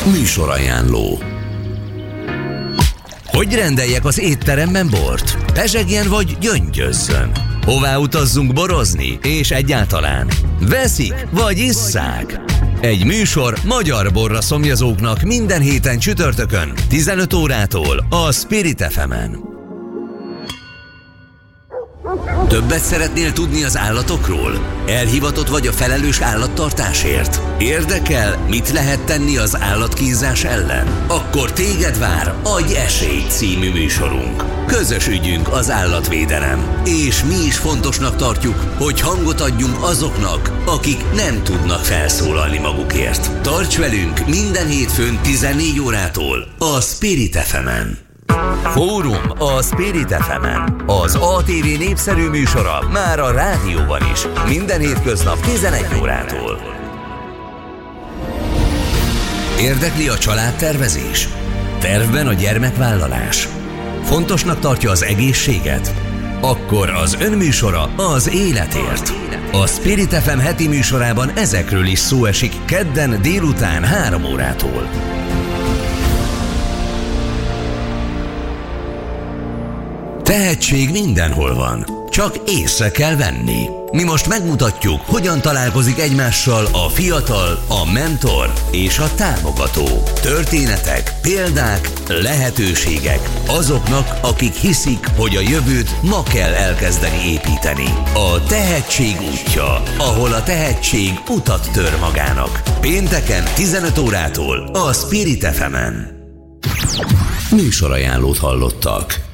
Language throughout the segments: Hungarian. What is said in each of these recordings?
Műsorajánló. Hogy rendeljek az étteremben bort? Pezsegjen vagy gyöngyözzön? Hová utazzunk borozni? És egyáltalán veszik vagy isszák? Egy műsor magyar borra szomjazóknak minden héten csütörtökön 15 órától a Spirit FM-en. Többet szeretnél tudni az állatokról? Elhivatott vagy a felelős állattartásért? Érdekel, mit lehet tenni az állatkínzás ellen? Akkor téged vár Adj esélyt című műsorunk. Közös ügyünk az állatvédelem, és mi is fontosnak tartjuk, hogy hangot adjunk azoknak, akik nem tudnak felszólalni magukért. Tarts velünk minden hétfőn 14 órától a Spirit FM-en. Fórum a Spirit FM-en. Az ATV népszerű műsora már a rádióban is. Minden hétköznap 11 órától. Érdekli a családtervezés? Tervben a gyermekvállalás? Fontosnak tartja az egészséget? Akkor az önműsora az életért. A Spirit FM heti műsorában ezekről is szó esik kedden délután 3 órától. Tehetség mindenhol van, csak észre kell venni. Mi most megmutatjuk, hogyan találkozik egymással a fiatal, a mentor és a támogató. Történetek, példák, lehetőségek azoknak, akik hiszik, hogy a jövőt ma kell elkezdeni építeni. A tehetség útja, ahol a tehetség utat tör magának. Pénteken 15 órától a Spirit FM-en. Műsorajánlót hallottak.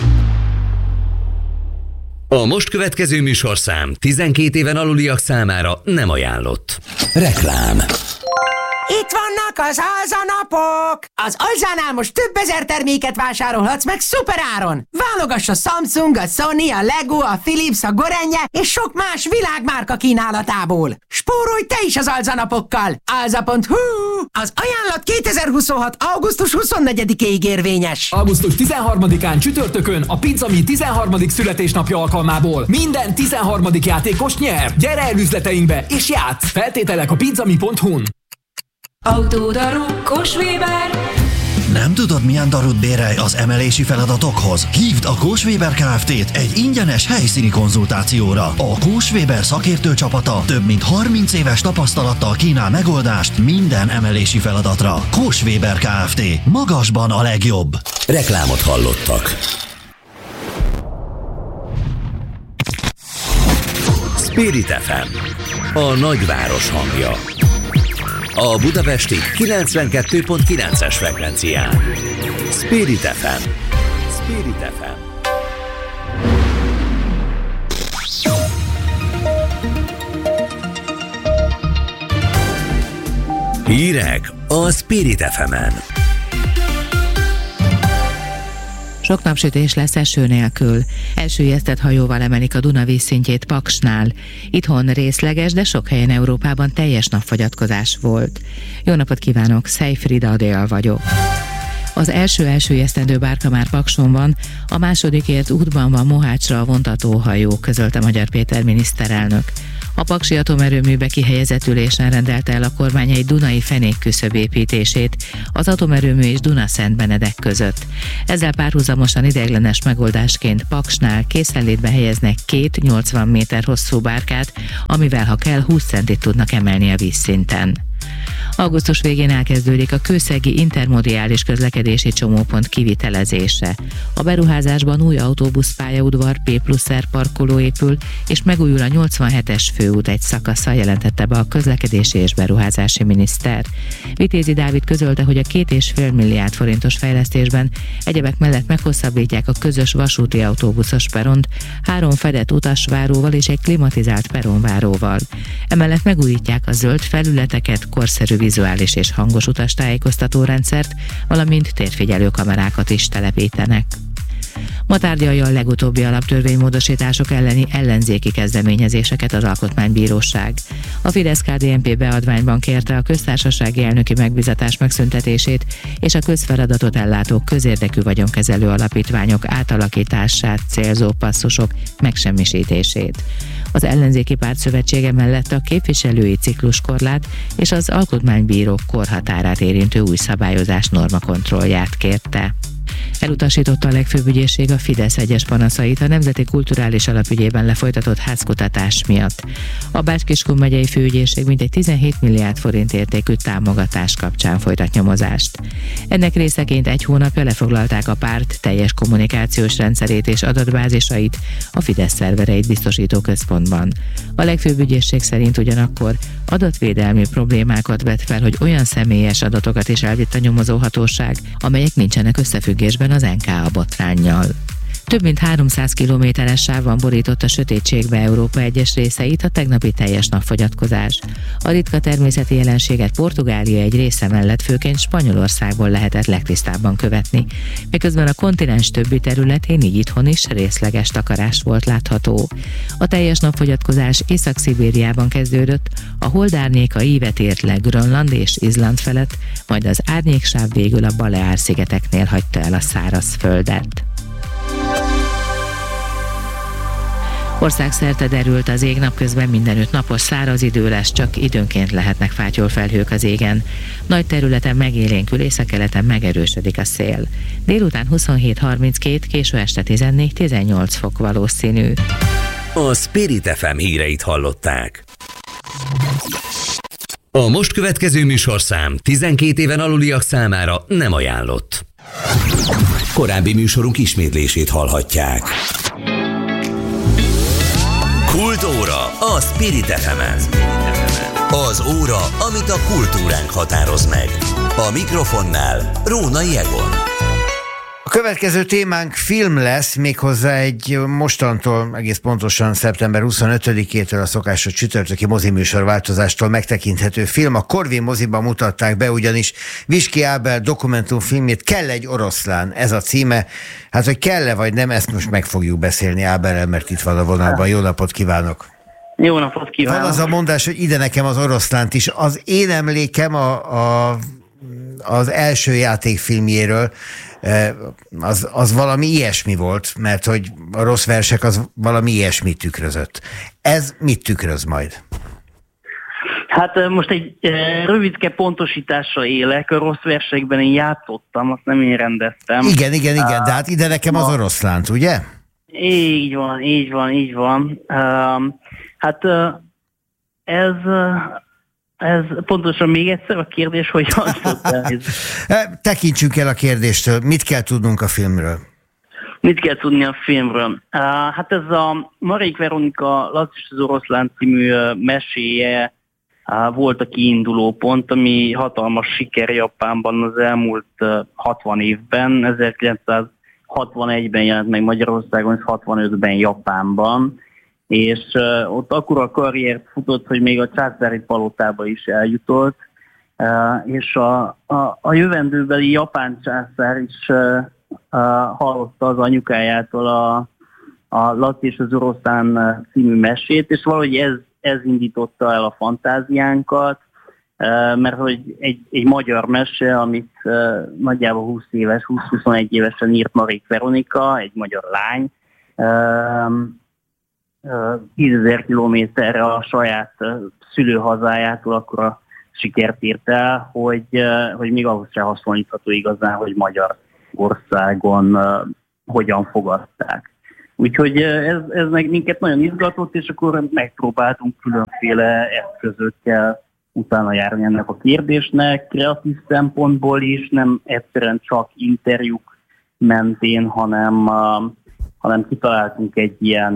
A most következő műsorszám 12 éven aluliak számára nem ajánlott. Reklám. Itt vannak az alzanapok! Az Alzánál most több ezer terméket vásárolhatsz meg szuperáron! Válogass a Samsung, a Sony, a Lego, a Philips, a Gorenje és sok más világmárka kínálatából! Spórolj te is az alzanapokkal! Alza.hu! Az ajánlat 2026. augusztus 24-ig érvényes! Augusztus 13-án csütörtökön a Pizzami 13. születésnapja alkalmából minden 13. játékos nyer! Gyere el üzleteinkbe és játsz! Feltételek a pizzami.hu-n. Autódaru Kós-Weber. Nem tudod, milyen darut bérelj az emelési feladatokhoz? Hívd a Kós-Weber Kft-t egy ingyenes helyszíni konzultációra. A Kós-Weber szakértő csapata több mint 30 éves tapasztalattal kínál megoldást minden emelési feladatra. Kós-Weber Kft. Magasban a legjobb. Reklámot hallottak. Spirit FM, a nagyváros hangja. A budapesti 92.9-es frekvencián. Spirit FM. Spirit FM. Hírek a Spirit FM-en. Sok napsütés lesz eső nélkül. Elsüllyesztett hajóval emelik a Duna vízszintjét Paksnál. Itthon részleges, de sok helyen Európában teljes napfogyatkozás volt. Jó napot kívánok, Szejfrida Adél vagyok. Az első elsüllyesztendő bárka már Pakson van, a másodikért útban van Mohácsra a vontatóhajó, közölte Magyar Péter miniszterelnök. A paksi atomerőműbe kihelyezett ülésen rendelte el a kormány egy dunai fenékküszöb építését az atomerőmű és Dunaszent Benedek között. Ezzel párhuzamosan ideiglenes megoldásként Paksnál készenlétbe helyeznek 2 80 méter hosszú bárkát, amivel ha kell 20 centit tudnak emelni a vízszinten. Augusztus végén elkezdődik a kőszegi intermodiális közlekedési csomópont kivitelezése. A beruházásban új autóbuszpályaudvar, P+R parkoló épül, és megújul a 87-es főút egy szakasza, jelentette be a közlekedési és beruházási miniszter. Vitézi Dávid közölte, hogy a 2,5 milliárd forintos fejlesztésben egyebek mellett meghosszabbítják a közös vasúti autóbuszos peront 3 fedett utasváróval és egy klimatizált peronváróval. Emellett megújítják a zöld felületeket, korszerű vizuális és hangos utastájékoztató rendszert, valamint térfigyelő kamerákat is telepítenek. Ma tárgyalja a legutóbbi alaptörvénymódosítások elleni ellenzéki kezdeményezéseket az Alkotmánybíróság. A Fidesz-KDNP beadványban kérte a köztársasági elnöki megbízatás megszüntetését és a közfeladatot ellátó közérdekű vagyonkezelő alapítványok átalakítását célzó passzusok megsemmisítését. Az ellenzéki párt szövetsége mellett a képviselői cikluskorlát és az alkotmánybírók korhatárát érintő új szabályozás normakontrollját kérte. Elutasította a legfőbb ügyészség a Fidesz egyes panaszait a Nemzeti Kulturális Alapügyében lefolytatott házkutatás miatt. A Bács-Kiskun megyei főügyészség mintegy 17 milliárd forint értékű támogatás kapcsán folytat nyomozást. Ennek részeként egy hónapja lefoglalták a párt teljes kommunikációs rendszerét és adatbázisait a Fidesz szervereit biztosító központban. A legfőbb ügyészség szerint ugyanakkor adatvédelmi problémákat vet fel, hogy olyan személyes adatokat is elvitt a nyomozóhatóság, amelyek nincsenek összefüggésben az NKA botránnyal. Több mint 300 kilométeres sávban borította sötétségbe Európa egyes részeit a tegnapi teljes napfogyatkozás. A ritka természeti jelenséget Portugália egy része mellett főként Spanyolországból lehetett legtisztábban követni, miközben a kontinens többi területén, így itthon is részleges takarás volt látható. A teljes napfogyatkozás Észak-Szibériában kezdődött, a holdárnyéka ívet ért le Grönland és Izland felett, majd az árnyéksáv végül a Baleár-szigeteknél hagyta el a szárazföldet. Országszerte derült az ég, napközben mindenütt napos száraz idő lesz, csak időnként lehetnek fátyolfelhők az égen. Nagy területen megélénkül, északkeleten megerősödik a szél. Délután 27-32, késő este 14-18 fok valószínű. A Spirit FM híreit hallották. A most következő műsorszám 12 éven aluliak számára nem ajánlott. Korábbi műsorunk ismétlését hallhatják. Kultóra a Spirit FM-en. Az óra, amit a kultúránk határoz meg. A mikrofonnál Rónai Egon. A következő témánk film lesz, méghozzá egy mostantól, egész pontosan szeptember 25-től a szokásos csütörtöki moziműsor változástól megtekinthető film. A Corvin moziban mutatták be, ugyanis Viski Ábel dokumentumfilmjét, Kell egy oroszlán, ez a címe. Hát, hogy kell-e vagy nem, ezt most meg fogjuk beszélni Ábellel, mert itt van a vonalban. Jó napot kívánok! Jó napot kívánok! Van az a mondás, hogy ide nekem az oroszlánt is. Az én emlékem az első játékfilmjéről, az valami ilyesmi volt, mert hogy a rossz versek az valami ilyesmit tükrözött. Ez mit tükröz majd? Hát most egy rövidke pontosításra élek, a rossz versekben én játszottam, azt nem én rendeztem. Igen, de hát ide nekem az oroszlánt, ugye? Így van. Hát ez pontosan még egyszer a kérdés, hogy az tekintsünk el a kérdéstől. Mit kell tudnunk a filmről? Mit kell tudni a filmről? Hát ez a Marék Veronika Laci és az oroszlán című meséje volt a kiinduló pont, ami hatalmas siker Japánban az elmúlt 60 évben. 1961-ben jelent meg Magyarországon, és 65-ben Japánban. És ott akkora karriert futott, hogy még a császári palotába is eljutott, és a jövendőbeli japán császár is hallotta az anyukájától a Laci és az oroszlán című mesét, és valahogy ez indította el a fantáziánkat, mert hogy egy magyar mese, amit nagyjából 20-21 évesen írt Marék Veronika, egy magyar lány, 10 000 kilométerre a saját szülőhazájától akkora sikert ért el, hogy még ahhoz sem hasonlítható igazán, hogy Magyarországon hogyan fogadták. Úgyhogy ez minket nagyon izgatott, és akkor megpróbáltunk különféle eszközökkel utána járni ennek a kérdésnek, kreatív szempontból is, nem egyszerűen csak interjúk mentén, hanem kitaláltunk egy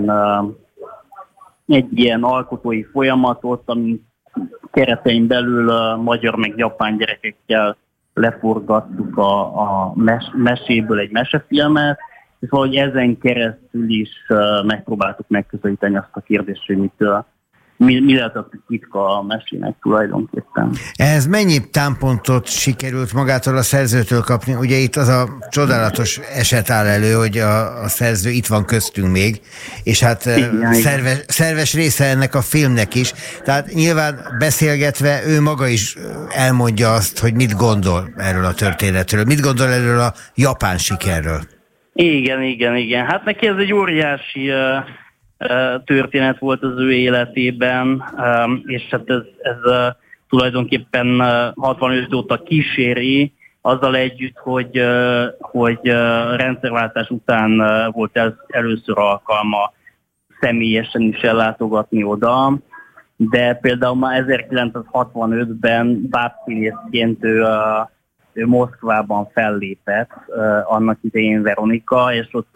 ilyen alkotói folyamatot, ami keretein belül a magyar meg japán gyerekekkel leforgattuk a meséből egy mesefilmet, és valahogy ezen keresztül is megpróbáltuk megközelíteni azt a kérdést, hogy mi lehet a titka a mesének tulajdonképpen. Ehhez mennyi támpontot sikerült magától a szerzőtől kapni? Ugye itt az a csodálatos eset áll elő, hogy a szerző itt van köztünk még, és hát szerves része ennek a filmnek is. Tehát nyilván beszélgetve ő maga is elmondja azt, hogy mit gondol erről a történetről, mit gondol erről a japán sikerről. Igen. Hát neki ez egy óriási történet volt az ő életében, és hát ez tulajdonképpen 65 óta kíséri, azzal együtt, hogy rendszerváltás után volt először alkalma személyesen is ellátogatni oda, de például már 1965-ben bábszínészként ő Moszkvában fellépett, annak idején Veronika, és ott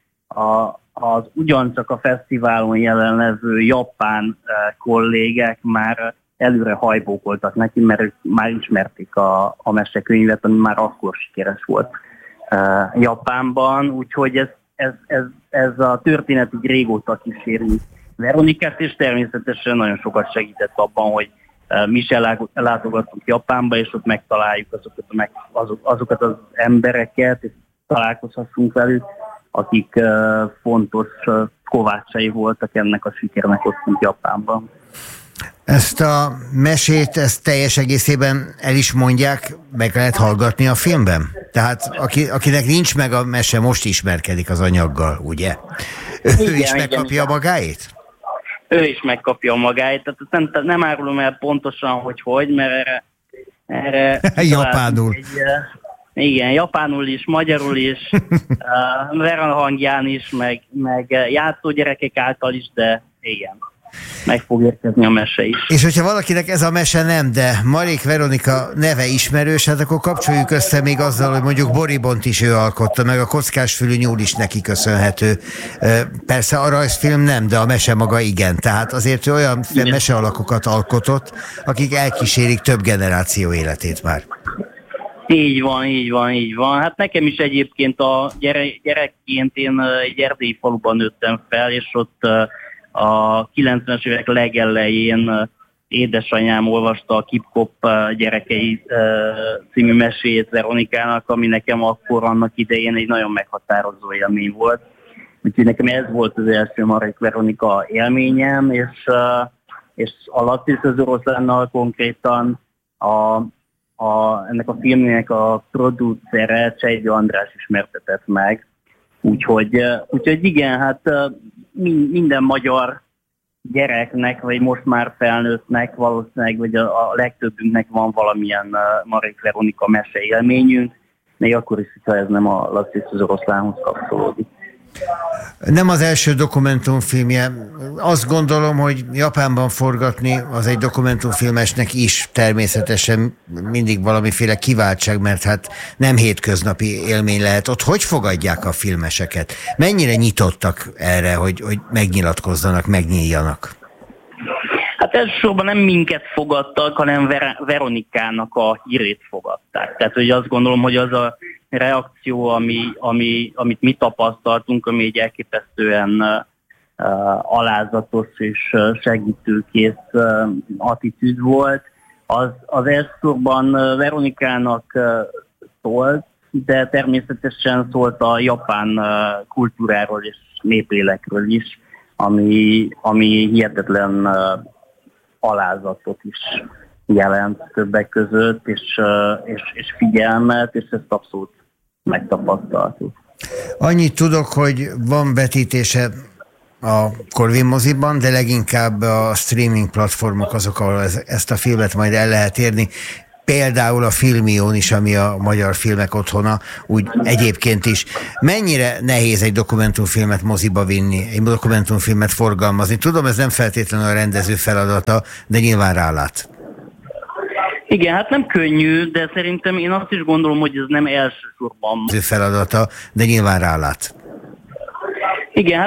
az ugyancsak a fesztiválon jelenlevő japán kollégák már előre hajbókoltak neki, mert ők már ismerték a mesekönyvet, ami már akkor sikeres volt Japánban, úgyhogy ez a történet így régóta kíséri Veronikát, és természetesen nagyon sokat segített abban, hogy mi is ellátogattunk Japánba, és ott megtaláljuk azokat az embereket, és találkozhassunk velük, akik fontos kovácsai voltak ennek a sikernek ott Japánban. Ezt a mesét, ezt teljes egészében el is mondják, meg lehet hallgatni a filmben? Tehát akinek nincs meg a mese, most ismerkedik az anyaggal, ugye? Ő is megkapja magáét? Ő is megkapja magáét, tehát nem árulom el pontosan, hogy, mert erre japánul. Igen, japánul is, magyarul is, Vera hangján is, meg játszógyerekek által is, de igen, meg fog érkezni a mese is. És hogyha valakinek ez a mese nem, de Marék Veronika neve ismerős, hát akkor kapcsoljuk össze még azzal, hogy mondjuk Boribont is ő alkotta, meg a Kockásfülű nyúl is neki köszönhető. Persze a rajzfilm nem, de a mese maga igen. Tehát azért ő olyan mesealakokat alkotott, akik elkísérik több generáció életét már. Így van. Hát nekem is egyébként a gyerekként én egy erdélyi faluban nőttem fel, és ott a 90-es évek legelején édesanyám olvasta a Kip-Kop gyerekei című mesét Veronikának, ami nekem akkor annak idején egy nagyon meghatározó élmény volt. Úgyhogy nekem ez volt az első Marék Veronika élményem, és a Laci és az oroszlánnal konkrétan ennek a filmnek a producere Csejdi András ismertetett meg. Úgyhogy igen, hát minden magyar gyereknek, vagy most már felnőttnek valószínűleg, vagy a legtöbbünknek van valamilyen Marék Veronika mese élményünk, még akkor is, ha ez nem a Laci és az oroszlánhoz kapcsolódik. Nem az első dokumentumfilmje. Azt gondolom, hogy Japánban forgatni az egy dokumentumfilmesnek is természetesen mindig valamiféle kiváltság, mert hát nem hétköznapi élmény lehet. Ott hogy fogadják a filmeseket? Mennyire nyitottak erre, hogy megnyilatkozzanak, megnyíljanak? Hát elsősorban nem minket fogadtak, hanem Veronikának a hírét fogadták. Tehát, hogy azt gondolom, hogy az a reakció, amit mi tapasztaltunk, ami egy elképesztően alázatos és segítőkész attitűd volt, az elsősorban Veronikának szólt, de természetesen szólt a japán kultúráról és népélekről is, ami hihetetlen alázatot is jelent többek között, és figyelmet, és ezt abszolút megtapasztaltuk. Annyit tudok, hogy van vetítése a Corvin moziban, de leginkább a streaming platformok azok, ahol ezt a filmet majd el lehet érni. Például a Filmión is, ami a magyar filmek otthona, úgy egyébként is. Mennyire nehéz egy dokumentumfilmet moziba vinni, egy dokumentumfilmet forgalmazni? Tudom, ez nem feltétlenül a rendező feladata, de nyilván rálát. Igen, hát nem könnyű, de szerintem én azt is gondolom, hogy ez nem elsősorban feladata, de nyilván rálát. Igen,